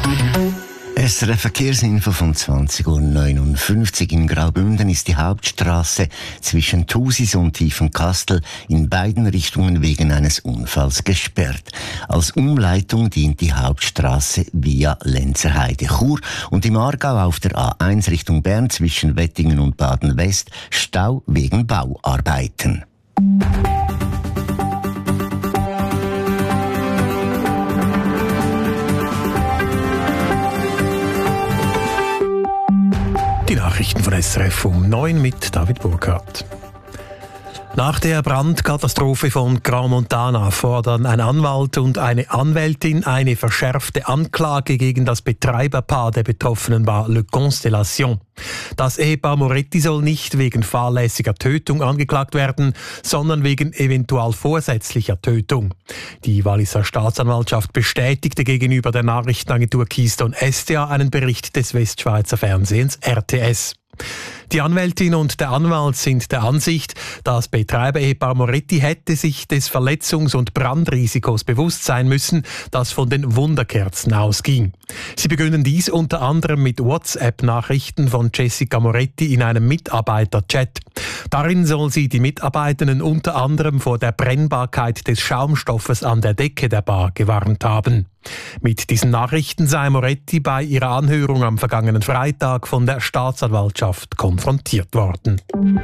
SRF Verkehrsinfo von 20:59 Uhr. In Graubünden ist die Hauptstraße zwischen Thusis und Tiefenkastel in beiden Richtungen wegen eines Unfalls gesperrt. Als Umleitung dient die Hauptstraße via Lenzerheide. Chur und im Aargau auf der A1 Richtung Bern zwischen Wettingen und Baden-West Stau wegen Bauarbeiten. Die Nachrichten von SRF um 9 mit David Burkhardt. Nach der Brandkatastrophe von Grand Montana fordern ein Anwalt und eine Anwältin eine verschärfte Anklage gegen das Betreiberpaar der betroffenen Bar Le Constellation. Das Ehepaar Moretti soll nicht wegen fahrlässiger Tötung angeklagt werden, sondern wegen eventuell vorsätzlicher Tötung. Die Walliser Staatsanwaltschaft bestätigte gegenüber der Nachrichtenagentur Keystone SDA einen Bericht des Westschweizer Fernsehens RTS. Die Anwältin und der Anwalt sind der Ansicht, das Betreiber-Ehepaar Moretti hätte sich des Verletzungs- und Brandrisikos bewusst sein müssen, das von den Wunderkerzen ausging. Sie begründen dies unter anderem mit WhatsApp-Nachrichten von Jessica Moretti in einem Mitarbeiter-Chat. Darin soll sie die Mitarbeitenden unter anderem vor der Brennbarkeit des Schaumstoffes an der Decke der Bar gewarnt haben. Mit diesen Nachrichten sei Moretti bei ihrer Anhörung am vergangenen Freitag von der Staatsanwaltschaft konfrontiert worden.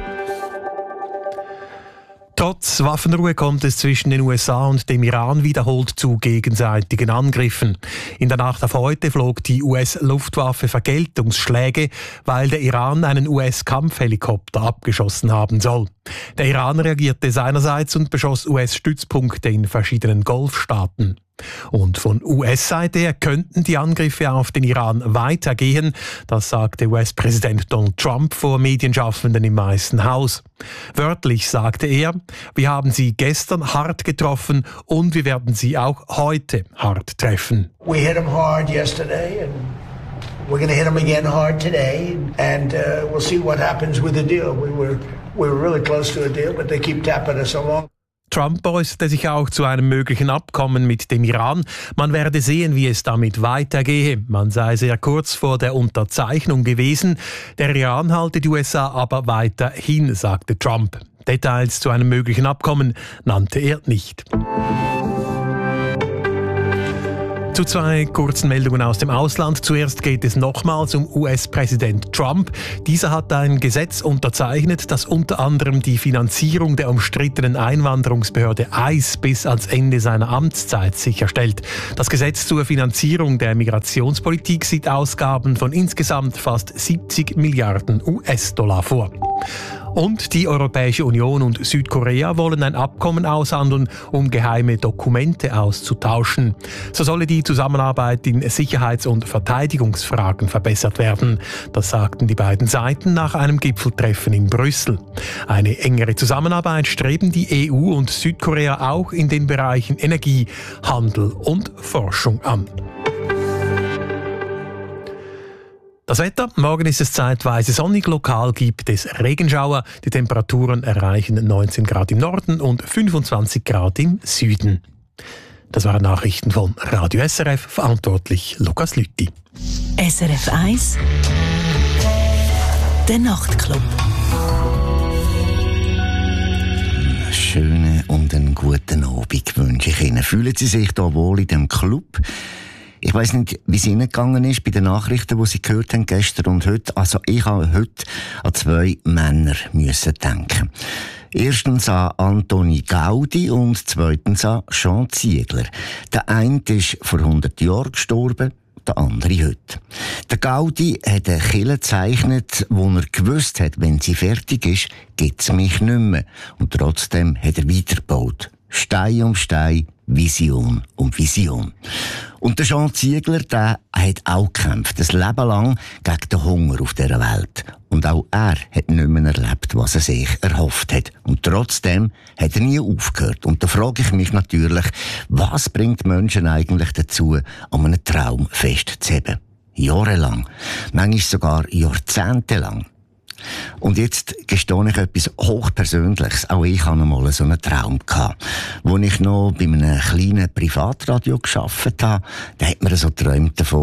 Trotz Waffenruhe kommt es zwischen den USA und dem Iran wiederholt zu gegenseitigen Angriffen. In der Nacht auf heute flog die US-Luftwaffe Vergeltungsschläge, weil der Iran einen US-Kampfhelikopter abgeschossen haben soll. Der Iran reagierte seinerseits und beschoss US-Stützpunkte in verschiedenen Golfstaaten. Und von US-Seite her könnten die Angriffe auf den Iran weitergehen, das sagte US-Präsident Donald Trump vor Medienschaffenden im Weißen Haus. Wörtlich sagte er, wir haben sie gestern hart getroffen und wir werden sie auch heute hart treffen. We hit them hard yesterday and we're going to hit them again hard today and we'll see what happens with the deal. We were really close to a deal, but they keep tapping us along. Trump äußerte sich auch zu einem möglichen Abkommen mit dem Iran. Man werde sehen, wie es damit weitergehe. Man sei sehr kurz vor der Unterzeichnung gewesen. Der Iran halte die USA aber weiterhin, sagte Trump. Details zu einem möglichen Abkommen nannte er nicht. Zu zwei kurzen Meldungen aus dem Ausland. Zuerst geht es nochmals um US-Präsident Trump. Dieser hat ein Gesetz unterzeichnet, das unter anderem die Finanzierung der umstrittenen Einwanderungsbehörde ICE bis ans Ende seiner Amtszeit sicherstellt. Das Gesetz zur Finanzierung der Migrationspolitik sieht Ausgaben von insgesamt fast 70 Milliarden US-Dollar vor. Und die Europäische Union und Südkorea wollen ein Abkommen aushandeln, um geheime Dokumente auszutauschen. So solle die Zusammenarbeit in Sicherheits- und Verteidigungsfragen verbessert werden. Das sagten die beiden Seiten nach einem Gipfeltreffen in Brüssel. Eine engere Zusammenarbeit streben die EU und Südkorea auch in den Bereichen Energie, Handel und Forschung an. Das Wetter, morgen ist es zeitweise sonnig, lokal gibt es Regenschauer. Die Temperaturen erreichen 19 Grad im Norden und 25 Grad im Süden. Das waren Nachrichten von Radio SRF, verantwortlich Lukas Lütti. SRF 1 Der Nachtclub. Einen schönen und einen guten Abend wünsche ich Ihnen. Fühlen Sie sich da wohl in dem Club? Ich weiss nicht, wie es Ihnen gegangen ist bei den Nachrichten, die Sie gehört haben gestern und heute. Also ich habe heute an zwei Männer müssen denken. Erstens an Antoni Gaudi und zweitens an Jean Ziegler. Der eine ist vor 100 Jahren gestorben, der andere heute. Der Gaudi hat eine Kirche gezeichnet, wo er gewusst hat, wenn sie fertig ist, gibt es mich nicht mehr. Und trotzdem hat er weitergebaut. Stein um Stein, Vision um Vision. Und der Jean Ziegler, der hat auch gekämpft, ein Leben lang gegen den Hunger auf dieser Welt. Und auch er hat nicht mehr erlebt, was er sich erhofft hat. Und trotzdem hat er nie aufgehört. Und da frage ich mich natürlich, was bringt Menschen eigentlich dazu, an einem Traum festzuhalten? Jahrelang, manchmal sogar jahrzehntelang. Und jetzt gestehe ich etwas Hochpersönliches. Auch ich hatte einmal so einen Traum gehabt. Als ich noch bei einem kleinen Privatradio gearbeitet habe, da hat man so geträumt davon,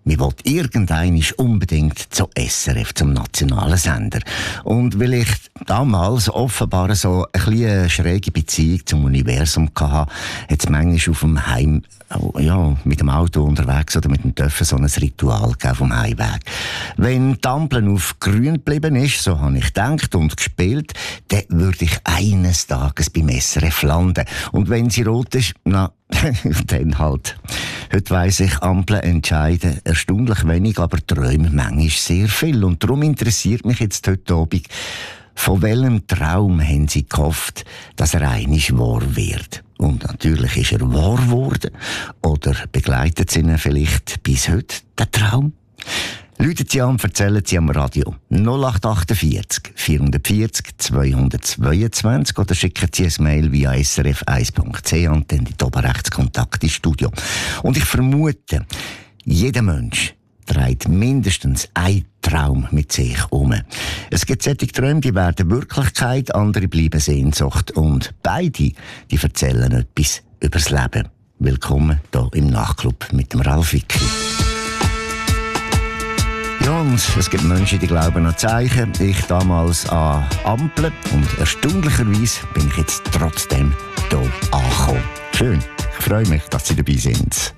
mir will irgendein unbedingt zu SRF, zum nationalen Sender. Und weil ich damals offenbar so ein bisschen eine schräge Beziehung zum Universum hatte, hat es manchmal auf dem Heim, mit dem Auto unterwegs oder mit dem Töffen so ein Ritual gegeben vom Heimweg. Wenn die Ampel auf grün geblieben ist, so habe ich gedacht und gespielt, dann würde ich eines Tages beim SRF landen. Und wenn sie rot ist, dann halt. Heute weiss ich, Ampeln entscheiden erstaunlich wenig, aber träumen manchmal sehr viel. Und darum interessiert mich jetzt heute Abend, von welchem Traum haben Sie gehofft, dass er einmal wahr wird? Und natürlich ist er wahr geworden. Oder begleitet Sie ihn vielleicht bis heute, der Traum? Rufen Sie an und erzählen Sie am Radio 0848 440 222 oder schicken Sie ein Mail via srf1.ch und dann die Oberrechtskontakt ins Studio. Und ich vermute, jeder Mensch trägt mindestens einen Traum mit sich um. Es gibt solche Träume, die werden Wirklichkeit, andere bleiben Sehnsucht. Und beide, die erzählen etwas über das Leben. Willkommen hier im Nachtclub mit dem Ralf Wicki. Ja, und es gibt Menschen, die glauben an Zeichen. Ich damals an Ampeln. Und erstaunlicherweise bin ich jetzt trotzdem hier angekommen. Schön. Ich freue mich, dass Sie dabei sind.